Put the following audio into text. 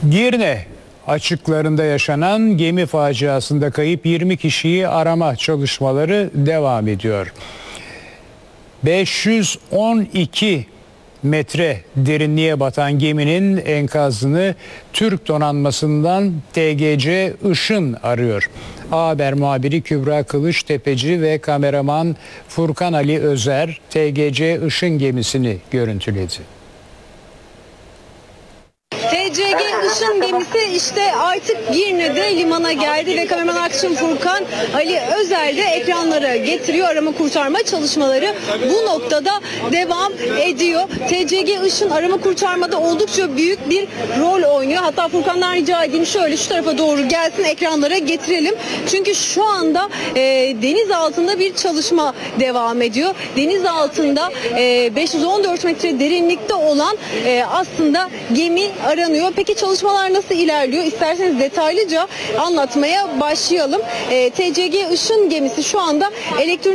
Girne açıklarında yaşanan gemi faciasında kayıp 20 kişiyi arama çalışmaları devam ediyor. 512 metre derinliğe batan geminin enkazını Türk donanmasından TGC Işın arıyor. A Haber muhabiri Kübra Kılıçtepeci ve kameraman Furkan Ali Özer TGC Işın gemisini görüntüledi. TGC Işın gemisi işte artık Girne'de limana geldi ve kameraman arkadaşım Furkan Ali Özer de ekranlara getiriyor. Arama kurtarma çalışmaları bu noktada devam ediyor. TGC Işın arama kurtarmada oldukça büyük bir rol oynuyor. Hatta Furkan'dan rica edeyim şöyle şu tarafa doğru gelsin, ekranlara getirelim. Çünkü şu anda deniz altında bir çalışma devam ediyor. Deniz altında 514 metre derinlikte olan aslında gemi aranıyor. Peki çalışmalar nasıl ilerliyor? İsterseniz detaylıca anlatmaya başlayalım. TGC Işın gemisi şu anda elektronik